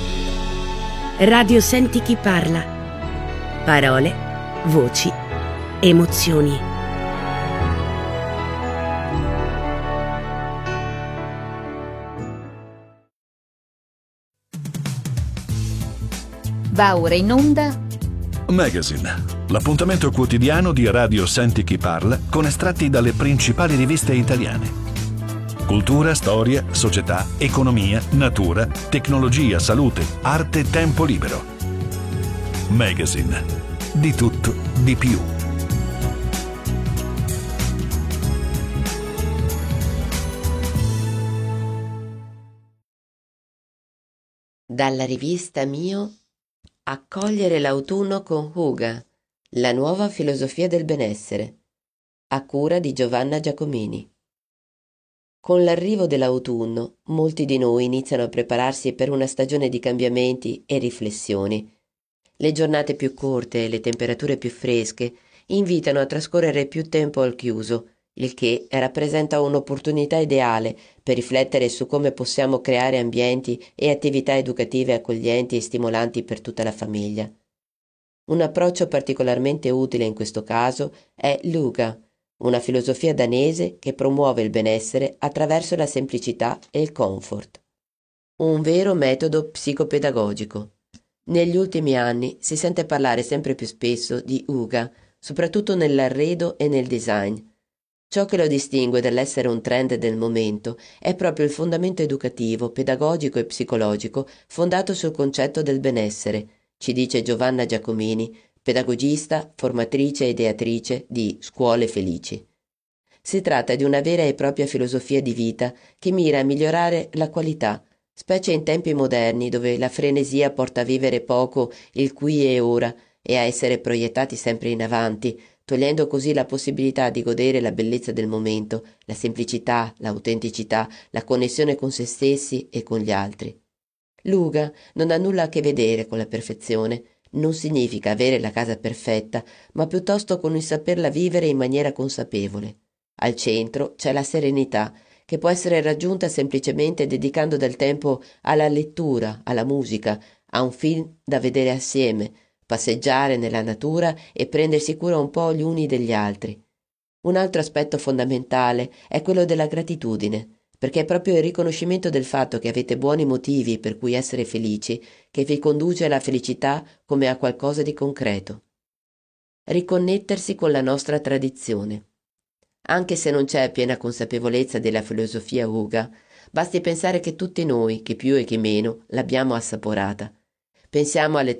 Radio Senti chi parla. Parole, voci, emozioni. Va ora in onda Magazine, l'appuntamento quotidiano di Radio Senti chi parla con estratti dalle principali riviste italiane. Cultura, storia, società, economia, natura, tecnologia, salute, arte, tempo libero. Magazine, di tutto, di più. Dalla rivista Mio, Accogliere l'autunno con Huga, la nuova filosofia del benessere, a cura di Giovanna Giacomini. Con l'arrivo dell'autunno, molti di noi iniziano a prepararsi per una stagione di cambiamenti e riflessioni. Le giornate più corte e le temperature più fresche invitano a trascorrere più tempo al chiuso, il che rappresenta un'opportunità ideale per riflettere su come possiamo creare ambienti e attività educative accoglienti e stimolanti per tutta la famiglia. Un approccio particolarmente utile in questo caso è l'Uga, una filosofia danese che promuove il benessere attraverso la semplicità e il comfort. Un vero metodo psicopedagogico. Negli ultimi anni si sente parlare sempre più spesso di Uga, soprattutto nell'arredo e nel design. Ciò che lo distingue dall'essere un trend del momento è proprio il fondamento educativo, pedagogico e psicologico fondato sul concetto del benessere, ci dice Giovanna Giacomini, pedagogista, formatrice e ideatrice di Scuole Felici. Si tratta di una vera e propria filosofia di vita che mira a migliorare la qualità, specie in tempi moderni dove la frenesia porta a vivere poco il qui e ora e a essere proiettati sempre in avanti, togliendo così la possibilità di godere la bellezza del momento, la semplicità, l'autenticità, la connessione con se stessi e con gli altri. L'Uga non ha nulla a che vedere con la perfezione, non significa avere la casa perfetta, ma piuttosto con il saperla vivere in maniera consapevole. Al centro c'è la serenità, che può essere raggiunta semplicemente dedicando del tempo alla lettura, alla musica, a un film da vedere assieme, passeggiare nella natura e prendersi cura un po' gli uni degli altri. Un altro aspetto fondamentale è quello della gratitudine, perché è proprio il riconoscimento del fatto che avete buoni motivi per cui essere felici che vi conduce alla felicità come a qualcosa di concreto. Riconnettersi con la nostra tradizione. Anche se non c'è piena consapevolezza della filosofia Uga, basti pensare che tutti noi, chi più e chi meno, l'abbiamo assaporata. Pensiamo alle